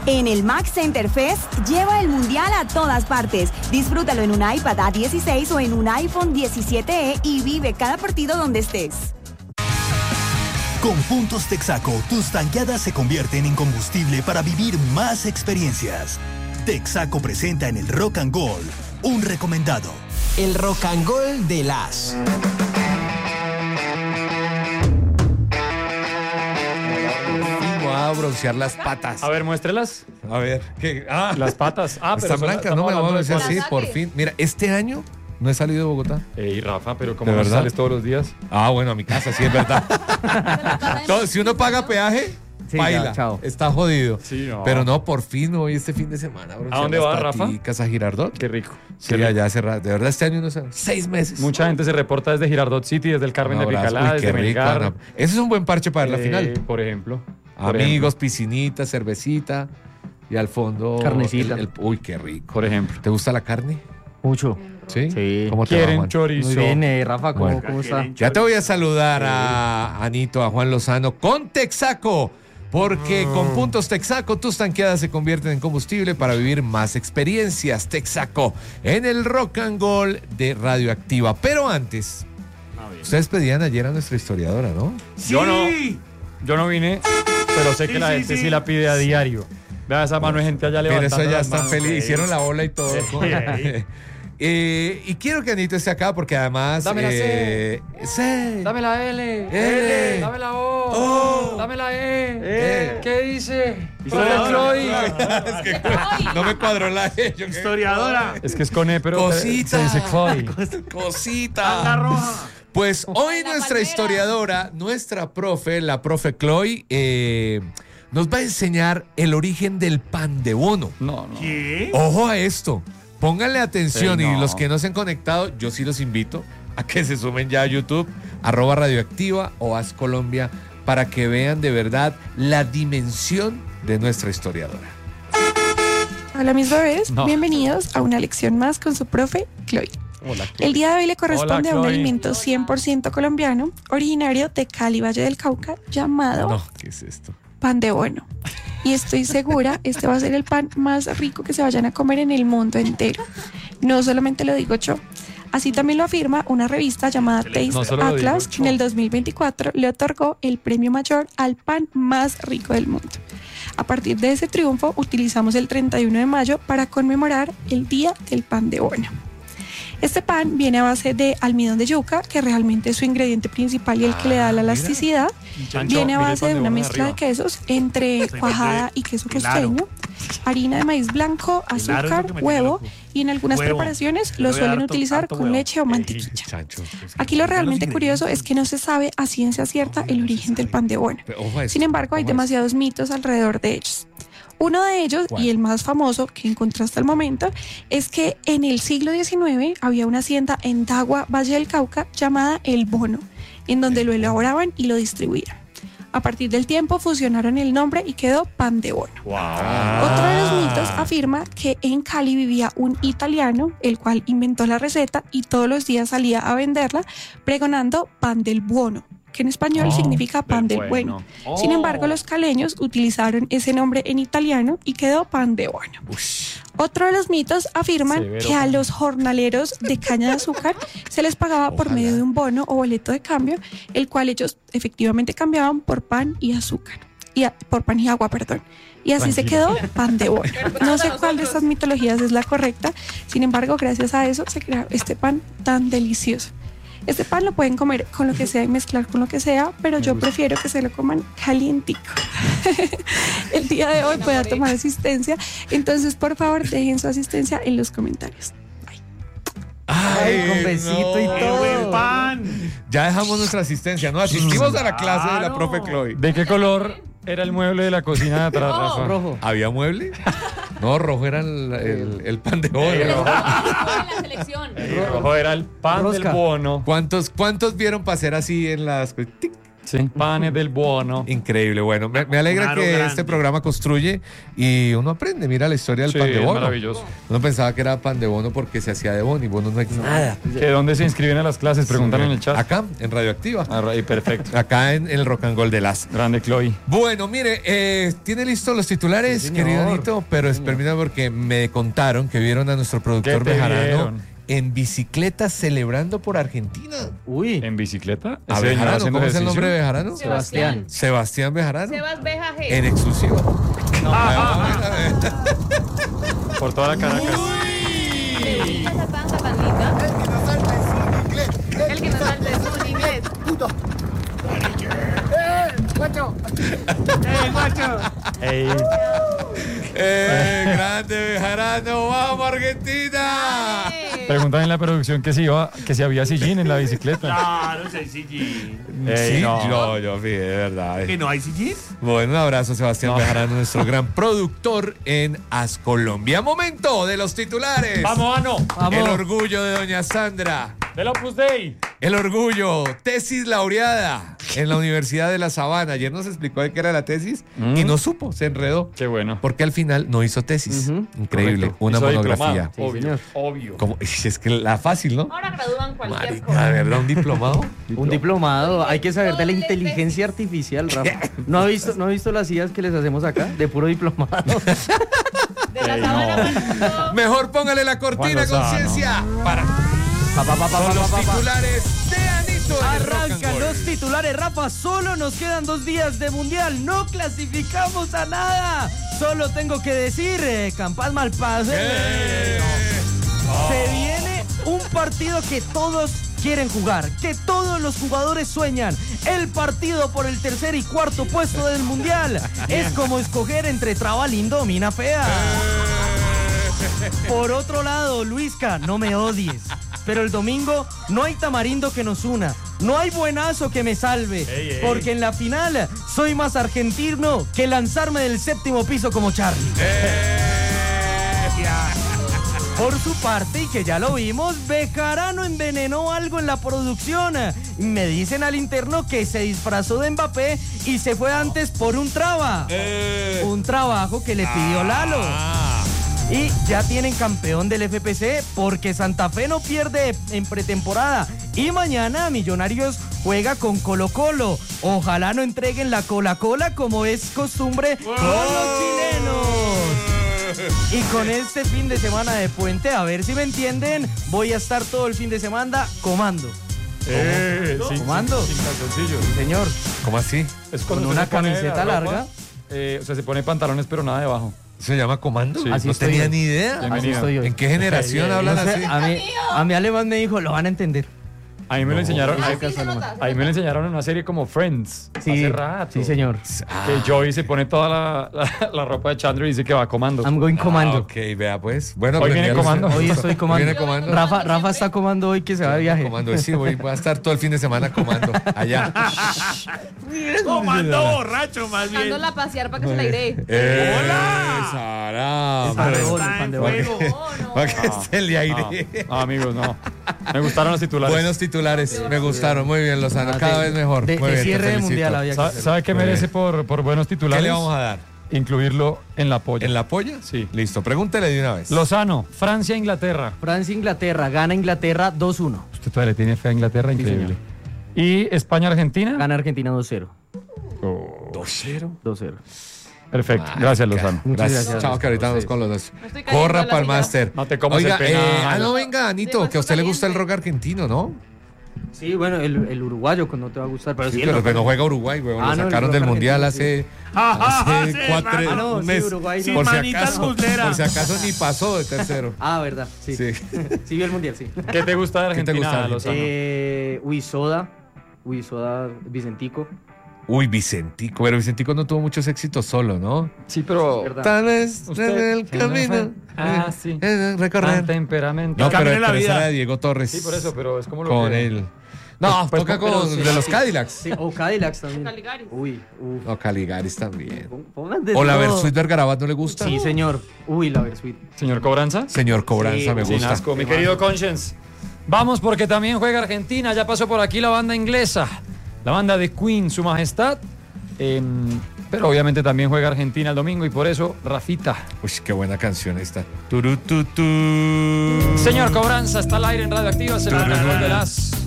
En el Max Center Fest, lleva el mundial a todas partes. Disfrútalo en un iPad A16 o en un iPhone 17e y vive cada partido donde estés. Con puntos Texaco, tus tanqueadas se convierten en combustible para vivir más experiencias. Texaco presenta en el Rock and Gold un recomendado. El Rock and Gold de las. Voy a broncear las patas. A ver, muéstrelas. A ver, ¿qué? Las patas. Pero están blancas, no me voy a broncear así, por fin. Mira, este año no he salido de Bogotá. Ey, Rafa, pero ¿cómo ¿De no verdad? sales todos los días? Ah, bueno, a mi casa, sí, es verdad. Si uno paga peaje, Sí, baila, ya, chao. está jodido. Sí, no. Pero no, por fin hoy este fin de semana. ¿A dónde va, Rafa? ¿A Girardot? Qué rico. Sí, allá hace rato. De verdad, este año no sé, 6 meses. Mucha gente se reporta desde Girardot City, desde el Carmen de Picalá, desde Melgar. Ana. Ese es un buen parche para la final. Por ejemplo. Amigos, piscinita, cervecita y al fondo... Carnecita. Uy, qué rico. Por ejemplo. ¿Te gusta la carne? Mucho. ¿Sí? Sí. ¿Cómo te va, ¿Quieren Juan? chorizo? Muy bien, Rafa, ¿cómo está? Ya te voy a saludar a Anito, a Juan Lozano con Texaco, porque con puntos Texaco tus tanqueadas se convierten en combustible para vivir más experiencias. Texaco en el Rock and Gold de Radioactiva. Pero antes, ustedes pedían ayer a nuestra historiadora, ¿no? Yo no vine, pero sé que la gente sí la pide a diario. Vea esa mano de gente allá Pero levantando eso ya las están manos. felices, hicieron la ola y todo. Y quiero que Anito esté acá porque además... Dame la C. C. Dame la L. L. Dame la O. Dame la E. ¿Qué dice? Chloe. Es que no me cuadró la E. Historiadora. Es que es con E, pero Cosita. se dice Chloe. Cosita. Roja. Pues hoy nuestra historiadora, nuestra profe, la profe Chloe, nos va a enseñar el origen del pan de bono. No. ¿Qué? Ojo a esto. Pónganle atención Sí, no. y los que no se han conectado, yo sí los invito a que se sumen ya a YouTube, @radioactiva o Haz Colombia, para que vean de verdad la dimensión de nuestra historiadora. Hola mis bebés, No. bienvenidos a una lección más con su profe Chloe. Hola, El día de hoy le corresponde Hola, a un Chloe. alimento 100% colombiano, originario de Cali, Valle del Cauca, llamado No, ¿qué es esto? pan de bono. Y estoy segura, este va a ser el pan más rico que se vayan a comer en el mundo entero. No solamente lo digo yo. Así también lo afirma una revista llamada Taste No solo lo digo Atlas, que en el 2024 le otorgó el premio mayor al pan más rico del mundo. A partir de ese triunfo, utilizamos el 31 de mayo para conmemorar el Día del Pan de Bono. Este pan viene a base de almidón de yuca, que realmente es su ingrediente principal y el que le da la elasticidad. Chancho, Viene a mire el base pan de de una bono de mezcla de arriba. quesos entre cuajada y queso costeño, harina de maíz blanco, Claro, es lo azúcar, que me tiene huevo loco. y en algunas Huevo. preparaciones Le lo voy a suelen dar utilizar harto con huevo. leche o mantequilla. Chancho. Aquí lo realmente curioso es que no se sabe a ciencia cierta el origen del pan de bono. Pero ojo a esto, Sin embargo, hay ojo a esto. demasiados mitos alrededor de ellos. Uno de ellos, ¿Cuál? y el más famoso que encontré hasta el momento, es que en el siglo XIX había una hacienda en Dagua, Valle del Cauca, llamada El Bono, en donde lo elaboraban y lo distribuían. A partir del tiempo fusionaron el nombre y quedó pan de bono. Otro de los mitos afirma que en Cali vivía un italiano, el cual inventó la receta y todos los días salía a venderla pregonando pan del buono, que en español significa pan del bueno. Sin embargo, los caleños utilizaron ese nombre en italiano y quedó pan de bono. Otro de los mitos afirman Severo. que a los jornaleros de caña de azúcar se les pagaba por medio de un bono o boleto de cambio, el cual ellos efectivamente cambiaban por pan y azúcar. Por pan y agua, perdón. Y así se quedó pan de bono. No sé cuál de estas mitologías es la correcta, sin embargo, gracias a eso se creó este pan tan delicioso. Este pan lo pueden comer con lo que sea y mezclar con lo que sea, pero yo prefiero que se lo coman calientico. El día de hoy voy a tomar asistencia, entonces por favor dejen su asistencia en los comentarios. Ay, con besito y no. todo. ¡Buen pan! Ya dejamos nuestra asistencia, ¿no? Asistimos a la clase de la profe Chloe. ¿De qué color era el mueble de la cocina de atrás, Rafa? Rojo. ¿Había mueble? No, rojo era el pan de bono. la selección. El rojo era el pan Rosca. del bono. ¿Cuántos vieron pasar así en las... tic, Sí, panes del buono. Increíble. Bueno, me alegra Un aro que grande. este programa construye y uno aprende. Mira la historia del Sí, pan de es bono. maravilloso. Uno pensaba que era pan de bono porque se hacía de bono y bono no hay nada. ¿Que dónde se inscriben a las clases? Preguntan en el chat. Acá, en Radioactiva. Perfecto. Acá en el Rock and Roll de las. Grande Chloe. Bueno, mire, ¿tiene listos los titulares, Sí, señor. querido Anito? Pero permítame porque me contaron que vieron a nuestro productor ¿Qué te Bejarano vieron? en bicicleta celebrando por Argentina. Uy, ¿En bicicleta? ¿A ¿Ese señor Bejarano? haciendo ¿Cómo es el ejercicio? nombre de Bejarano? Sebastián. Sebastián Bejarano. Sebas Beja G. En exclusiva. Por toda la Caracas. ¿Te gusta esa tanda tan linda? El que no salte es un inglés. Ey, Grande Bejarano, vamos Argentina. preguntan en la producción que si había sillín en la bicicleta. Claro, sí, sí. Ey, Sí, no. yo fíjate, de verdad. ¿Que no hay sillín? Bueno, un abrazo Sebastián No. Bejarano, nuestro gran productor en As Colombia. Momento de los titulares. ¡Vamos, Ano! El orgullo de doña Sandra. Del Opus Dei. El orgullo, tesis laureada en la Universidad de La Sabana. Ayer nos explicó de qué era la tesis y no supo, se enredó. Qué bueno. Porque al final no hizo tesis. Increíble, Correcto. una Hizo monografía. diplomado. Obvio, señor. obvio. Como, es que la fácil, ¿no? Ahora gradúan cualquier Marica, cosa. ¿de verdad un diplomado? un diplomado. Hay que saber de la inteligencia artificial, Rafa. ¿No ha visto las ideas que les hacemos acá? De puro diplomado. De la sabana para el mundo. Mejor póngale la cortina, Juan Lozano. conciencia. Para con los titulares de Anito. en el Rock and Arrancan Roll. los titulares, Rafa. Solo nos quedan 2 días de mundial. No clasificamos a nada. Solo tengo que decir, Campas Malpase. Se viene un partido que todos quieren jugar, que todos los jugadores sueñan. El partido por el tercer y cuarto puesto del mundial. Es como escoger entre traba lindo o mina fea. Por otro lado, Luisca, no me odies. Pero el domingo no hay tamarindo que nos una. No hay buenazo que me salve. Porque en la final soy más argentino que lanzarme del 7º piso como Charlie. Por su parte, y que ya lo vimos, Bejarano envenenó algo en la producción. Me dicen al interno que se disfrazó de Mbappé y se fue antes por un traba. Un trabajo que le pidió Lalo. Y ya tienen campeón del FPC porque Santa Fe no pierde en pretemporada. Y mañana Millonarios juega con Colo Colo. Ojalá no entreguen la cola como es costumbre con los chilenos. Y con este fin de semana de puente, a ver si me entienden, voy a estar todo el fin de semana comando. ¿Comando? Sin calzoncillos. Señor, ¿Cómo así? Es con cuando una se pone camiseta la ropa, larga. o sea, se pone pantalones pero nada debajo. ¿Se llama comando? Sí. Así No estoy tenía yo. ni idea. Así Bienvenido. estoy hoy. ¿En qué generación hablan No sé, así? a mi alemán me dijo, lo van a entender. A mí me lo enseñaron. Ah, A, sí, se nota, se a mí me lo nota. enseñaron en una serie como Friends. Sí, Hace rato. sí, señor. Que Joey se pone toda la ropa de Chandler y dice que va comando. I'm going comando. Ok, vea pues. Bueno, Hoy viene envíalo comando. usted. Hoy estoy comando. Viene comando. Rafa está comando hoy que se va de viaje. Comando, sí, voy a estar todo el fin de semana comando allá. Comando borracho, más bien. Dándola a pasear para que se la airee. ¡Hola! Sara, El pan de pero- bono, el Está pan en de bono. fuego. Oh, no. para que esté el aire. No, amigos, no. Me gustaron los titulares. Buenos titulares, me gustaron. Muy bien, Lozano. Cada vez mejor. De Muy bien, te cierre de felicito. mundial había que ¿Sabe, hacer. sabe qué Muy merece bien. por buenos ¿Qué titulares? le vamos a dar? Incluirlo en la polla. ¿En la polla? Sí. Listo, pregúntele de una vez. Lozano, Francia, Inglaterra. Francia, Inglaterra. Gana Inglaterra 2-1. Usted todavía le tiene fe a Inglaterra, increíble. Y España, Argentina. Gana Argentina 2-0. 2-0. 2-0. Perfecto. Gracias, Lozano. Muchas Gracias. gracias. Chao, que ahorita vamos con los dos. Me estoy cayendo Corra de la para el silla. máster. No te comas Oiga, el penal. no venga, Anito, Sí, que a usted le más gusta el caliente. rock argentino, ¿no? Sí, bueno, el uruguayo pues, no te va a gustar, pero sí, Sí, el pero local. no juega Uruguay, weón. Ah, Lo no, el sacaron rock del mundial argentino, hace Sí, 4 Rafa. no, un sí, mes. Uruguay, Sin por si manitas acaso, buzleras. por si acaso ni pasó de tercero. Ah, verdad, sí. Sí. Sí, vio el mundial, sí. ¿Qué te gusta de ¿Qué te Argentina, gusta? Lozano? Soda, Vicentico. Uy, Vicentico, pero Vicentico no tuvo muchos éxitos solo, ¿no? Sí, pero... Verdad. Tal vez Usted- en el camino. Ah, sí. Recorrer. Temperamento. No, Camino pero, en la pero esa vida. era de Diego Torres. Sí, por eso, pero es como lo Con que... él. No, Pues, toca pero con sí, de los sí. Cadillacs. Sí, o Cadillacs también. Caligaris. Uy, uf. No, Caligaris también. Pongan de ¿O la todo. Versuit Vergarabat no le gusta? Sí, señor. Uy, la Versuit. Señor Cobranza. Señor Cobranza, Sí, me Sin gusta. asco, mi querido Conscience. Vamos porque también juega Argentina. Ya pasó por aquí la banda inglesa. la banda de Queen, Su Majestad. Pero obviamente también juega Argentina el domingo y por eso Rafita. Uy, qué buena canción esta. Turututú. Señor Cobranza está al aire en Radioactiva, se lo de las